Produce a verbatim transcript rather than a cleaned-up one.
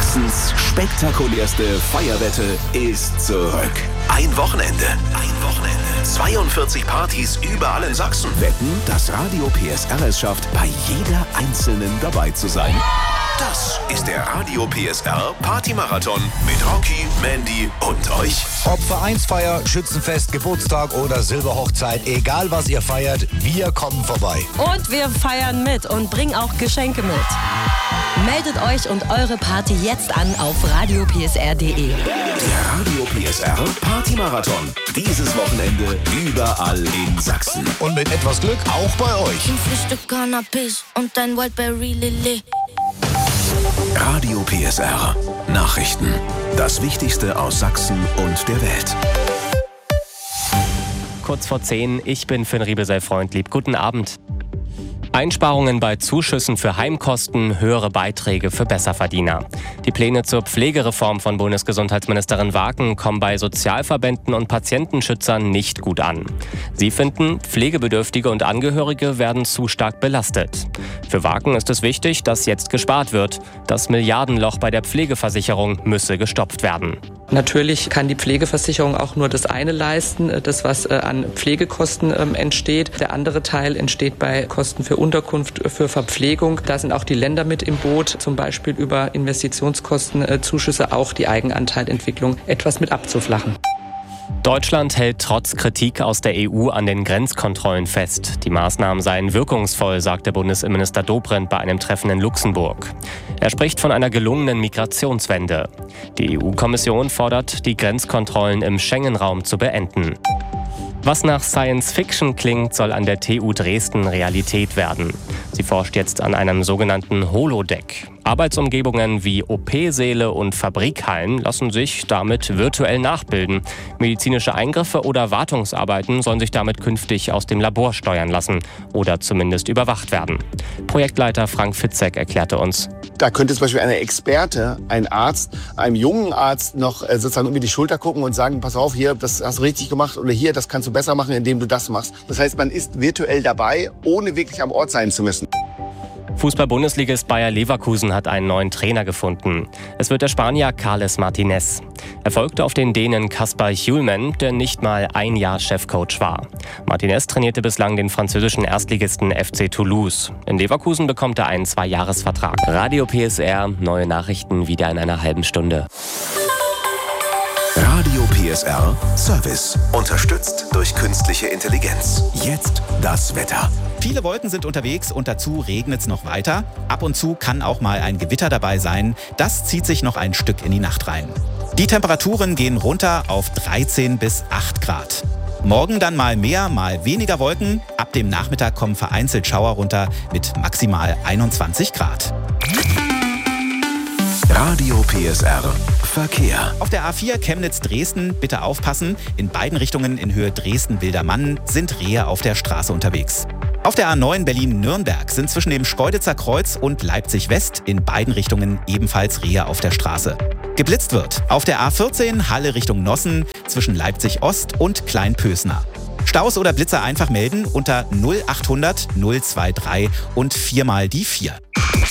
Sachsens spektakulärste Feierwette ist zurück. Ein Wochenende. Ein Wochenende. zweiundvierzig Partys überall in Sachsen. Wetten, dass Radio P S R es schafft, bei jeder einzelnen dabei zu sein. Das ist der Radio P S R Partymarathon mit Rocky, Mandy und euch. Ob Vereinsfeier, Schützenfest, Geburtstag oder Silberhochzeit, egal was ihr feiert, wir kommen vorbei. Und wir feiern mit und bringen auch Geschenke mit. Meldet euch und eure Party jetzt an auf radio p s r punkt d e. Der Radio P S R Partymarathon. Dieses Wochenende überall in Sachsen. Und mit etwas Glück auch bei euch. Ein Frühstück Cannabis und ein Wildberry Lilly. Radio P S R. Nachrichten. Das Wichtigste aus Sachsen und der Welt. Kurz vor zehn, ich bin Finn Riebesell-Freundlieb. Guten Abend. Einsparungen bei Zuschüssen für Heimkosten, höhere Beiträge für Besserverdiener. Die Pläne zur Pflegereform von Bundesgesundheitsministerin Waken kommen bei Sozialverbänden und Patientenschützern nicht gut an. Sie finden, Pflegebedürftige und Angehörige werden zu stark belastet. Für Waken ist es wichtig, dass jetzt gespart wird. Das Milliardenloch bei der Pflegeversicherung müsse gestopft werden. Natürlich kann die Pflegeversicherung auch nur das eine leisten, das was an Pflegekosten entsteht. Der andere Teil entsteht bei Kosten für Unterkunft, für Verpflegung. Da sind auch die Länder mit im Boot, zum Beispiel über Investitionskostenzuschüsse auch die Eigenanteilentwicklung etwas mit abzuflachen. Deutschland hält trotz Kritik aus der E U an den Grenzkontrollen fest. Die Maßnahmen seien wirkungsvoll, sagte Bundesinnenminister Dobrindt bei einem Treffen in Luxemburg. Er spricht von einer gelungenen Migrationswende. Die E U-Kommission fordert, die Grenzkontrollen im Schengen-Raum zu beenden. Was nach Science Fiction klingt, soll an der T U Dresden Realität werden. Sie forscht jetzt an einem sogenannten Holodeck. Arbeitsumgebungen wie O P-Säle und Fabrikhallen lassen sich damit virtuell nachbilden. Medizinische Eingriffe oder Wartungsarbeiten sollen sich damit künftig aus dem Labor steuern lassen oder zumindest überwacht werden. Projektleiter Frank Fitzek erklärte uns. Da könnte zum Beispiel ein Experte, ein Arzt, einem jungen Arzt noch sozusagen über die Schulter gucken und sagen, pass auf, hier, das hast du richtig gemacht oder hier, das kannst du besser machen, indem du das machst. Das heißt, man ist virtuell dabei, ohne wirklich am Ort sein zu müssen. Fußball-Bundesligist Bayer Leverkusen hat einen neuen Trainer gefunden. Es wird der Spanier Carles Martinez. Er folgte auf den Dänen Kasper Hjulmand, der nicht mal ein Jahr Chefcoach war. Martinez trainierte bislang den französischen Erstligisten F C Toulouse. In Leverkusen bekommt er einen Zwei-Jahres-Vertrag. Radio P S R, neue Nachrichten wieder in einer halben Stunde. Radio P S R Service. Unterstützt durch künstliche Intelligenz. Jetzt das Wetter. Viele Wolken sind unterwegs und dazu regnet es noch weiter. Ab und zu kann auch mal ein Gewitter dabei sein. Das zieht sich noch ein Stück in die Nacht rein. Die Temperaturen gehen runter auf dreizehn bis acht Grad. Morgen dann mal mehr, mal weniger Wolken. Ab dem Nachmittag kommen vereinzelt Schauer runter mit maximal einundzwanzig Grad. Radio P S R Verkehr. Auf der A vier Chemnitz-Dresden bitte aufpassen. In beiden Richtungen in Höhe Dresden-Wildermann sind Rehe auf der Straße unterwegs. Auf der A neun Berlin-Nürnberg sind zwischen dem Schkeuditzer Kreuz und Leipzig-West in beiden Richtungen ebenfalls Rehe auf der Straße. Geblitzt wird auf der A vierzehn Halle Richtung Nossen zwischen Leipzig-Ost und Kleinpösner. Staus oder Blitzer einfach melden unter null achthundert null drei drei und viermal die vier.